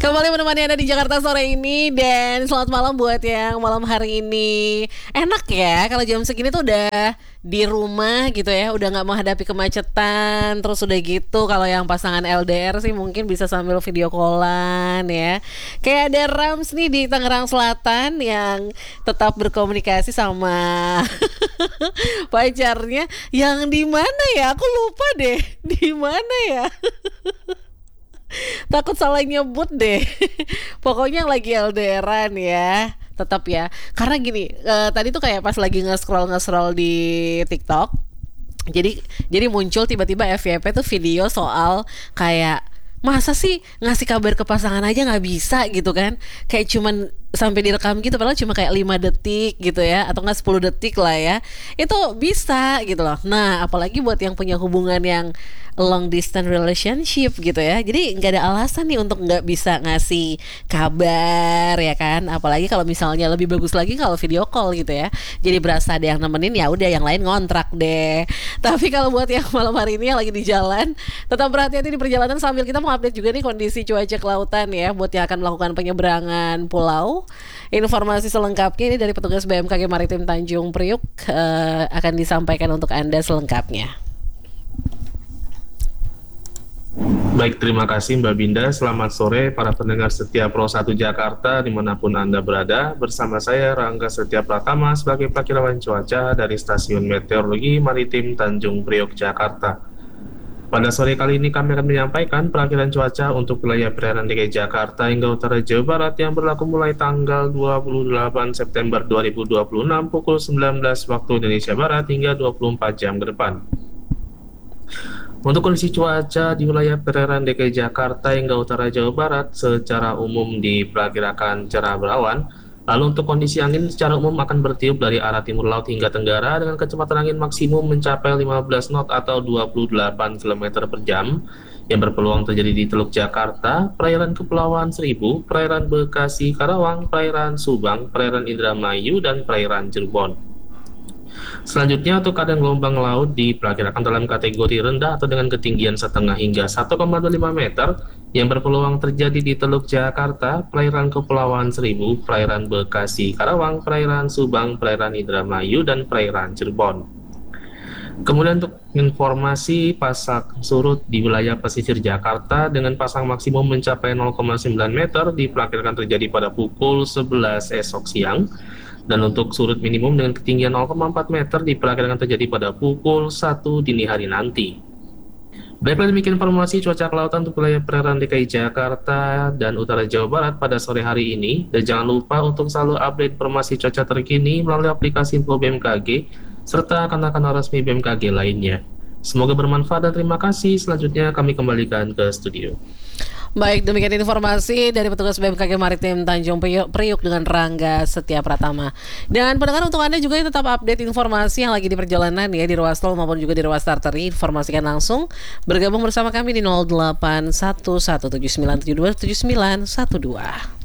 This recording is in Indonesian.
Kembali menemani Anda di Jakarta sore ini. Dan selamat malam buat yang malam hari ini. Enak ya kalau jam segini tuh udah di rumah gitu ya, udah gak menghadapi kemacetan. Terus udah gitu kalau yang pasangan LDR sih mungkin bisa sambil video callan ya. Kayak ada Rams nih di Tangerang Selatan yang tetap berkomunikasi sama pacarnya. Yang di mana ya? Aku lupa deh. Di mana ya? Takut salah nyebut deh. Pokoknya yang lagi LDRan ya. Tetap ya. Karena gini, tadi tuh kayak pas lagi nge-scroll di TikTok. Jadi muncul tiba-tiba FYP tuh video soal kayak masa sih ngasih kabar ke pasangan aja nggak bisa gitu kan? Kayak cuman sampai direkam gitu, padahal cuma kayak 5 detik gitu ya, atau nggak 10 detik lah ya. Itu bisa gitu loh. Nah, apalagi buat yang punya hubungan yang long distance relationship gitu ya. Jadi nggak ada alasan nih untuk nggak bisa ngasih kabar ya kan. Apalagi kalau misalnya lebih bagus lagi kalau video call gitu ya. Jadi berasa ada yang nemenin, ya udah yang lain ngontrak deh. Tapi kalau buat yang malam hari ini yang lagi di jalan, tetap berhati-hati di perjalanan sambil kita mau update juga nih kondisi cuaca kelautan ya buat yang akan melakukan penyeberangan pulau. Informasi selengkapnya ini dari petugas BMKG Maritim Tanjung Priuk akan disampaikan untuk Anda selengkapnya. Baik, terima kasih Mbak Binda. Selamat sore para pendengar setia Pro 1 Jakarta dimanapun Anda berada. Bersama saya Rangga Setia Pratama sebagai Prakirawan Cuaca dari Stasiun Meteorologi Maritim Tanjung Priok, Jakarta. Pada sore kali ini kami akan menyampaikan perakiran cuaca untuk wilayah perairan DKI Jakarta hingga utara Jawa Barat yang berlaku mulai tanggal 28 September 2026 pukul 19 waktu Indonesia Barat hingga 24 jam ke depan. Untuk kondisi cuaca di wilayah perairan DKI Jakarta hingga utara Jawa Barat secara umum diperkirakan cerah berawan. Lalu untuk kondisi angin secara umum akan bertiup dari arah timur laut hingga tenggara dengan kecepatan angin maksimum mencapai 15 knot atau 28 km per jam yang berpeluang terjadi di Teluk Jakarta, perairan Kepulauan Seribu, perairan Bekasi Karawang, perairan Subang, perairan Indramayu, dan perairan Cirebon. Selanjutnya untuk keadaan gelombang laut diperkirakan dalam kategori rendah atau dengan ketinggian setengah hingga 1,25 meter yang berpeluang terjadi di Teluk Jakarta, perairan Kepulauan Seribu, perairan Bekasi Karawang, perairan Subang, perairan Indramayu, dan perairan Cirebon. Kemudian untuk informasi pasang surut di wilayah pesisir Jakarta dengan pasang maksimum mencapai 0,9 meter diperkirakan terjadi pada pukul 11 esok siang. Dan untuk surut minimum dengan ketinggian 0,4 meter diperkirakan terjadi pada pukul 1 dini hari nanti. Baiklah, demikian informasi cuaca kelautan untuk wilayah perairan DKI Jakarta dan utara Jawa Barat pada sore hari ini. Dan jangan lupa untuk selalu update informasi cuaca terkini melalui aplikasi Info BMKG serta kanal-kanal resmi BMKG lainnya. Semoga bermanfaat dan terima kasih. Selanjutnya kami kembalikan ke studio. Baik, demikian informasi dari petugas BMKG Maritim Tanjung Priuk dengan Rangga Setia Pratama. Dan pendengar, untuk Anda juga yang tetap update informasi yang lagi di perjalanan ya, di ruas tol maupun juga di ruas arteri, informasikan langsung bergabung bersama kami di 081179727912.